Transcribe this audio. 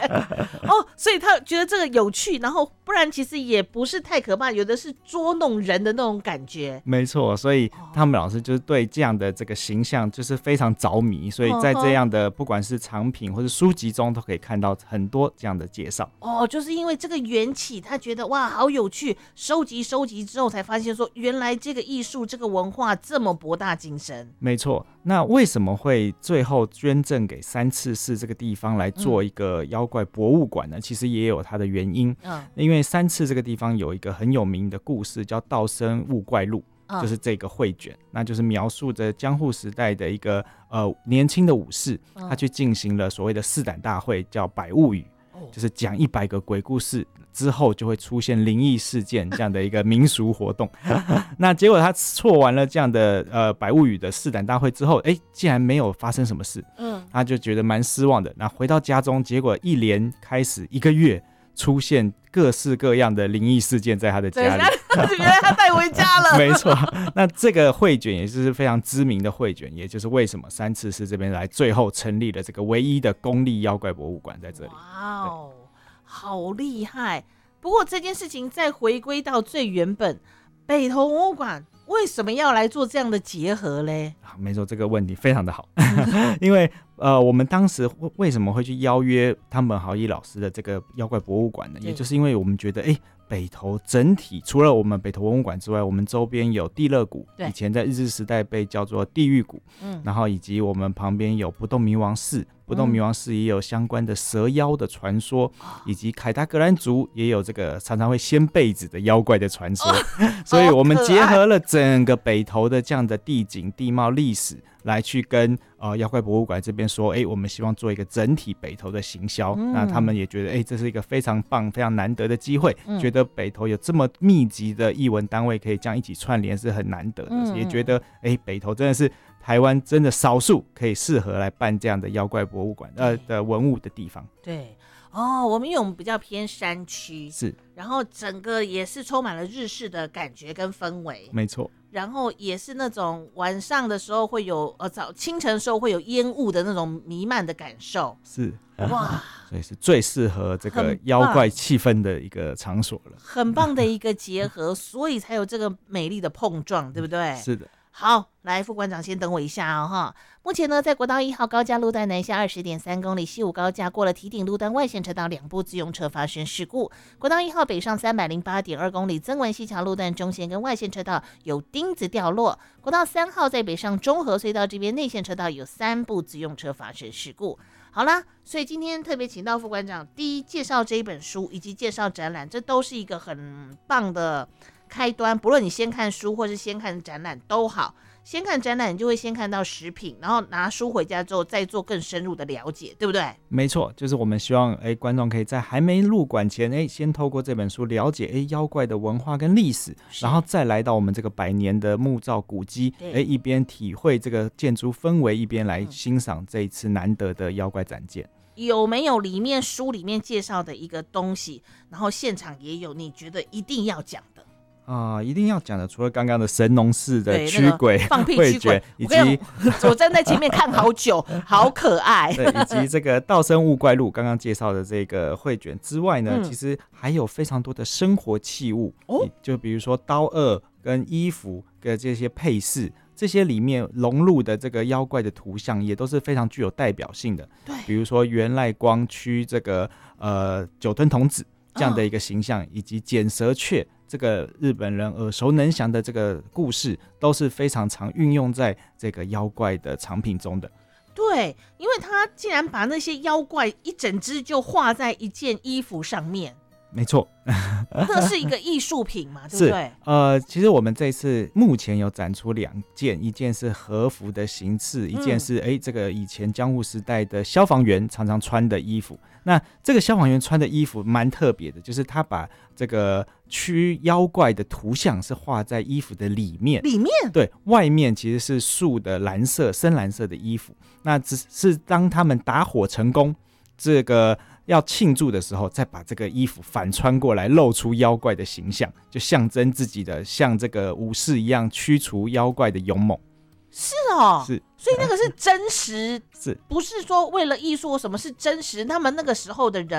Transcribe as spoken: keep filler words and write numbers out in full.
哦，所以他觉得这个有趣，然后不然其实也不是太可怕，有的是捉弄人的那种感觉。 没错，所以他们老师就是对这样的这个形象就是非常着迷，所以在这样的不管是藏品或是书籍中都可以看到很多这样的介绍。 哦，就是因为这个缘起，他觉得哇好有趣，收集收集之后才发现说，原来这个艺术这个文化这么博大精深。 没错，那为什么会最后捐赠给三次寺这个地方来做一个妖怪博物馆呢？嗯、其实也有它的原因。嗯，因为三次这个地方有一个很有名的故事，叫道生物怪录。嗯、就是这个绘卷，那就是描述着江户时代的一个呃年轻的武士，他去进行了所谓的试胆大会，叫百物语，嗯、就是讲一百个鬼故事之后就会出现灵异事件这样的一个民俗活动。那结果他做完了这样的呃百物语的试胆大会之后，哎，竟然没有发生什么事，嗯，他就觉得蛮失望的。那回到家中，结果一连开始一个月。出现各式各样的灵异事件在他的家里， 原来他带回家了。 没错，那这个绘卷也是非常知名的绘卷，也就是为什么三次寺这边来最后成立了这个唯一的公立妖怪博物馆在这里。 哇哦，好厉害！不过这件事情再回归到最原本，北投文物馆为什么要来做这样的结合嘞？ 没错，这个问题非常的好。因为呃，我们当时为什么会去邀约汤本豪一老师的这个妖怪博物馆呢？也就是因为我们觉得，哎，北投整体除了我们北投文物馆之外，我们周边有地热谷，以前在日治时代被叫做地狱谷，嗯，然后以及我们旁边有不动明王寺。不动明王寺也有相关的蛇妖的传说，嗯、以及凯达格兰族也有这个常常会掀被子的妖怪的传说，哦、所以我们结合了整个北投的这样的地景、地貌、历史，来去跟呃妖怪博物馆这边说，哎，我们希望做一个整体北投的行销。嗯、那他们也觉得，哎，这是一个非常棒、非常难得的机会，嗯、觉得北投有这么密集的艺文单位可以这样一起串联是很难得的，嗯、也觉得，哎，北投真的是。台湾真的少数可以适合来办这样的妖怪博物馆呃的文物的地方。 对哦，我们因为我们比较偏山区， 是， 然后整个也是充满了日式的感觉跟氛围， 没错。 然后也是那种晚上的时候会有呃早清晨的时候会有烟雾的那种弥漫的感受， 是哇，所以是最适合这个妖怪气氛的一个场所了， 很棒的一个结合，所以才有这个美丽的碰撞，对不对？ 是的。 好，来副馆长先等我一下哦哈。目前呢，在国道一号高架路段南下二十点三公里，西武高架过了堤顶路段外线车道两部自用车发生事故。国道一号北上三百零八点二公里，曾文溪桥路段中线跟外线车道有钉子掉落。国道三号在北上中和隧道这边内线车道有三部自用车发生事故。好啦，所以今天特别请到副馆长，第一介绍这一本书以及介绍展览，这都是一个很棒的开端，不论你先看书或是先看展览都好。先看展览，你就会先看到食品，然后拿书回家之后再做更深入的了解，对不对？ 没错，就是我们希望哎，观众可以在还没入馆前哎，先透过这本书了解哎妖怪的文化跟历史，然后再来到我们这个百年的木造古迹，哎，一边体会这个建筑氛围，一边来欣赏这一次难得的妖怪展件。 有没有里面书里面介绍的一个东西，然后现场也有你觉得一定要讲的？ 啊、呃，一定要讲的，除了刚刚的神农氏的驱鬼、 放屁驱鬼，以及我站在前面看好久，好可爱。 对，以及这个道生物怪录刚刚介绍的这个绘卷之外呢，嗯、其实还有非常多的生活器物，哦、就比如说刀锷跟衣服跟这些配饰。这些里面融入的这个妖怪的图像也都是非常具有代表性的， 对， 比如说源赖光驱这个呃九吞童子这样的一个形象，哦、以及剪蛇雀这个日本人耳熟能详的这个故事，都是非常常运用在这个妖怪的藏品中的。 对，因为他竟然把那些妖怪一整只就画在一件衣服上面。 没错， 这是一个艺术品嘛，对不对？ 呃，其实我们这次目前有展出两件，一件是和服的形式，一件是哎、嗯，这个以前江户时代的消防员常常穿的衣服。那这个消防员穿的衣服蛮特别的，就是他把这个驱妖怪的图像是画在衣服的里面， 里面对，外面其实是素的蓝色、深蓝色的衣服。那只是当他们打火成功，这个。要庆祝的时候，再把这个衣服反穿过来，露出妖怪的形象，就象征自己的像这个武士一样驱除妖怪的勇猛。 是哦， 是， 所以那个是真实， 是不是说为了艺术什么，是真实？他们那个时候的人。